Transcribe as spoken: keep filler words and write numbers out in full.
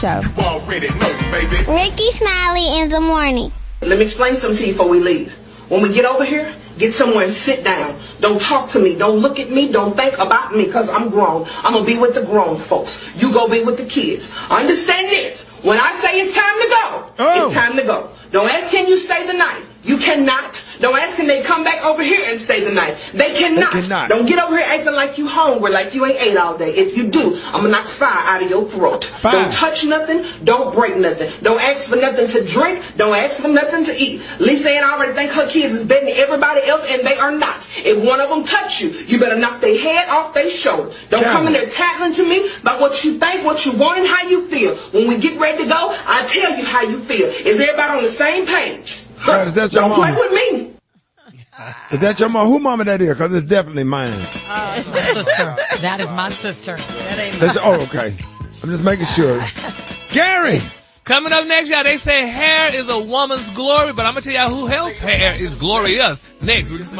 Show. You already know, baby. Ricky Smiley in the morning. Let me explain something to you before we leave. When we get over here, get somewhere and sit down. Don't talk to me. Don't look at me. Don't think about me because I'm grown. I'm going to be with the grown folks. You go be with the kids. Understand this. When I say it's time to go, oh. it's time to go. Don't ask can you stay the night. You cannot. Don't ask can they come back over here and stay the night. They cannot. They cannot. Don't get over here acting like you hungry, like you ain't ate all day. If you do, I'm going to knock fire out of your throat. Fire. Don't touch nothing. Don't break nothing. Don't ask for nothing to drink. Don't ask for nothing to eat. Lisa Ann already think her kids is better than everybody else, and they are not. If one of them touch you, you better knock their head off their shoulder. Don't Damn. come in there tattling to me about what you think, what you want, and how you feel. When we get ready to go, I tell you how you feel. Is everybody on the same page? Right, is that your Don't mama? play with me. Is that your mom? Who mama that is? Because it's definitely mine. Oh, it's my sister. That is my sister. That ain't That's, oh, okay. I'm just making sure. Gary! Coming up next, y'all, they say hair is a woman's glory, but I'm going to tell y'all who else hair is glorious. Next, we're just